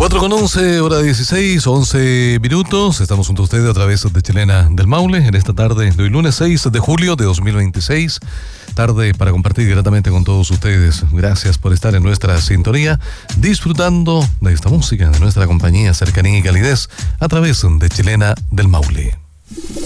4:11, hora 16, 11 minutos. Estamos junto a ustedes a través de Chilena del Maule en esta tarde de hoy, lunes 6 de julio de 2026. Tarde para compartir gratamente con todos ustedes. Gracias por estar en nuestra sintonía, disfrutando de esta música, de nuestra compañía, cercanía y calidez a través de Chilena del Maule.